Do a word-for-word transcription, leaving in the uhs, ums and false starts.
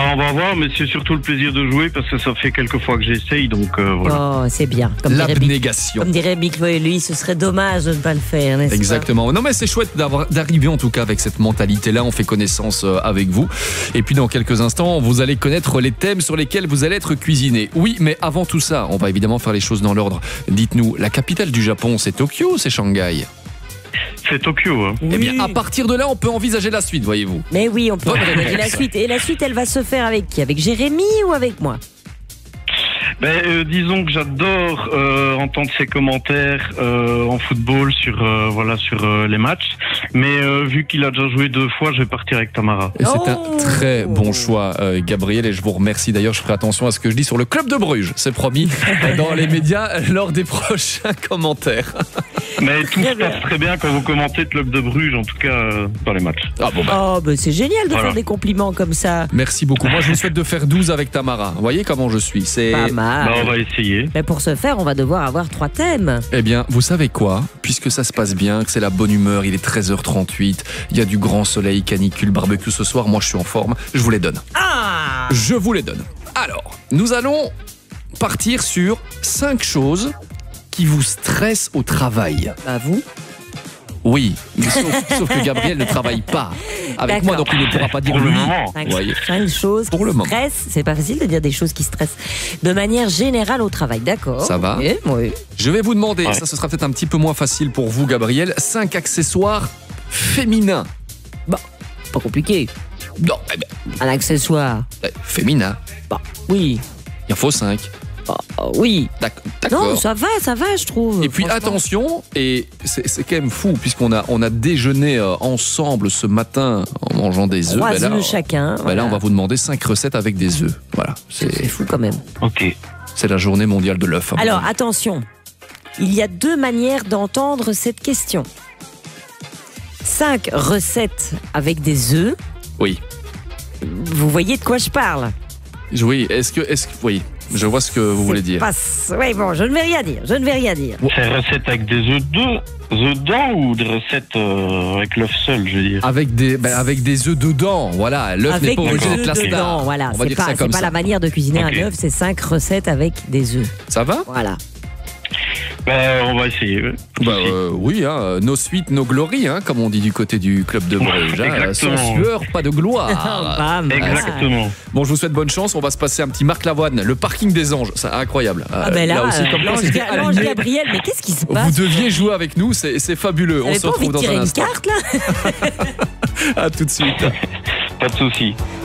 on va voir, mais c'est surtout le plaisir de jouer parce que ça fait quelques fois que j'essaye, donc euh, voilà. Oh, c'est bien. Comme dirait Bic- L'abnégation. Comme dirait Mick lui, ce serait dommage de ne pas le faire, n'est-ce pas? Exactement. Non mais c'est chouette d'avoir, d'arriver en tout cas avec cette mentalité-là. On fait connaissance euh, avec vous. Et puis dans quelques instants, vous allez connaître les thèmes sur lesquels vous allez être cuisiné. Oui, mais avant tout ça, on va évidemment faire les choses dans l'ordre. Dites-nous, la capitale du Japon, c'est Tokyo ou c'est Shanghai? C'est Tokyo. Hein. Oui. Eh bien, à partir de là, on peut envisager la suite, voyez-vous. Mais oui, on peut Bonne envisager réponse. la suite. Et la suite, elle va se faire avec qui? Avec Jérémy ou avec moi? Ben, euh, disons que j'adore euh, entendre ses commentaires euh, en football sur euh, voilà sur euh, les matchs, mais euh, vu qu'il a déjà joué deux fois, je vais partir avec Tamara. Et c'est Oh. un très bon choix, euh, Gabriel, et je vous remercie. D'ailleurs, je ferai attention à ce que je dis sur le club de Bruges, c'est promis, dans les médias lors des prochains commentaires. Mais tout se passe très bien quand vous commentez le club de Bruges, en tout cas euh, dans les matchs. Ah bon, bah, Oh, bah c'est génial de Voilà. faire des compliments comme ça. merci beaucoup. Moi, je vous souhaite de faire douze avec Tamara. Vous voyez comment je suis. C'est... Pas mal. Bah, on va essayer. Mais pour ce faire, on va devoir avoir trois thèmes. Eh bien, vous savez quoi? Puisque ça se passe bien, que c'est la bonne humeur, il est treize heures trente-huit, il y a du grand soleil, canicule, barbecue ce soir, moi je suis en forme, je vous les donne. Ah! Je vous les donne. Alors, nous allons partir sur cinq choses qui vous stressent au travail. Bah vous? Oui, mais sauf, sauf que Gabriel ne travaille pas avec moi, donc D'accord. il ne pourra pas dire Pour le lui. moment. Cinq, Voyez. cinq choses Pour qui le moment. stressent. C'est pas facile de dire des choses qui stressent. De manière générale au travail, d'accord. Ça va. Oui, oui. Je vais vous demander, Ouais. ça ce sera peut-être un petit peu moins facile pour vous Gabriel, cinq accessoires féminins. Pas compliqué. Non, eh bien, Un accessoire. eh, féminin, Bah, oui. il en faut cinq. Bah, euh, oui. D'ac- Non, D'accord. ça va, ça va, je trouve. Et puis franchement. attention, et c'est c'est quand même fou, puisqu'on a, on a déjeuné euh, ensemble ce matin en mangeant des œufs. Trois Ben là, œufs chacun. ben voilà. là, on va vous demander cinq recettes avec des œufs. Voilà, C'est c'est fou quand même. Ok. c'est la journée mondiale de l'œuf. hein. Alors, attention. Il y a deux manières d'entendre cette question. Cinq recettes avec des œufs. Oui. Vous voyez de quoi je parle? Oui, est-ce que, est-ce que, oui, je vois ce que vous voulez dire. Pas... Oui, bon, je ne vais rien dire. Je ne vais rien dire. C'est recettes avec des œufs de- œufs dedans ou des recettes euh, avec l'œuf seul, je veux dire. Avec des, ben, avec des œufs dedans, voilà. L'œuf n'est Avec pas des obligé œufs d'être la dedans, star. voilà. On va C'est dire pas, ça c'est comme pas ça. la manière de cuisiner Ok. un œuf, c'est cinq recettes avec des œufs. Ça va? Voilà. Ben, on va essayer. ouais. Bah, euh, oui, hein, nos suites, nos glories, hein, comme on dit du côté du club de Bruges. hein, Exactement. sans sueur, pas de gloire. Bam. Exactement. Bon, je vous souhaite bonne chance. On va se passer un petit Marc Lavoine, le parking des anges. C'est incroyable. Ah Euh, ben là, aussi, euh, comme quoi, l'ange c'était Ga- l'ange aligné. Gabriel, mais qu'est-ce qui se Vous passe? deviez jouer avec nous, c'est c'est fabuleux. Vous On avez se pas envie retrouve de dans tirer un une instant. carte là? À tout de suite. Pas de souci.